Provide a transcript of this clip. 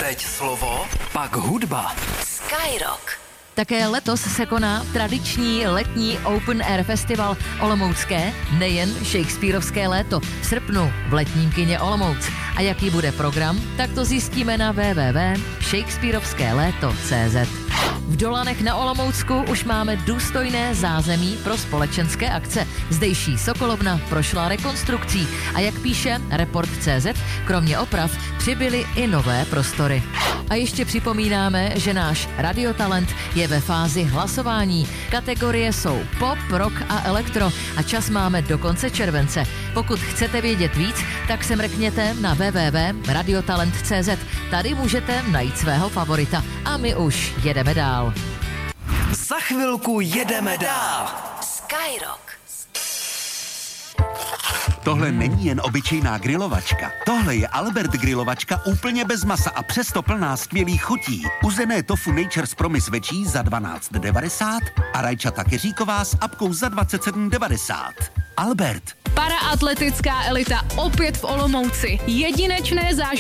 Teď slovo, pak hudba. Skyrock. Také letos se koná tradiční letní Open Air Festival Olomoucké, nejen Shakespearovské léto, v srpnu v letním kině Olomouc. A jaký bude program, tak to zjistíme na www.shakespearovskeleto.cz. V Dolanech na Olomoucku už máme důstojné zázemí pro společenské akce. Zdejší Sokolovna prošla rekonstrukcí a jak píše Report.cz, kromě oprav přibyly i nové prostory. A ještě připomínáme, že náš radiotalent je ve fázi hlasování. Kategorie jsou pop, rock a elektro a čas máme do konce července. Pokud chcete vědět víc, tak se mrkněte na www.radiotalent.cz. Tady můžete najít svého favorita a my už jedeme dál. Za chvilku jedeme dál. Skyrock. Tohle není jen obyčejná grilovačka. Tohle je Albert grilovačka úplně bez masa a přesto plná skvělých chutí. Uzené tofu Nature's Promise večí za 12,90 a rajčata keříková s apkou za 27,90. Albert. Paraatletická elita opět v Olomouci. Jedinečné zážitky